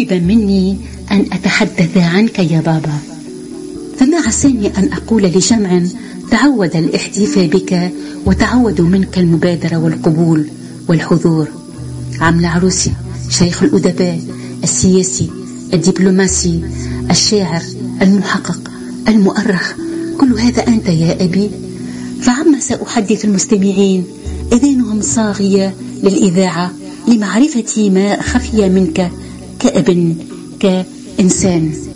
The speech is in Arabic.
طلب مني أن أتحدث عنك يا بابا، فما عساني أن أقول لجمع تعود الاحتفاء بك وتعودوا منك المبادرة والقبول والحضور: عم العروسي، شيخ الأدباء، السياسي، الدبلوماسي، الشاعر، المحقق، المؤرخ، كل هذا أنت يا أبي. فعما سأحدث المستمعين أذانهم صاغية للإذاعة لمعرفة ما خفي منك كأب كإنسان.